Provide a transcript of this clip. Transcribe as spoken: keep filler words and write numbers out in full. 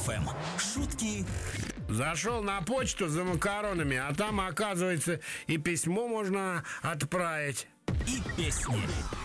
эф эм. Шутки. Зашел на почту за макаронами, а там, оказывается, и письмо можно отправить. И песни.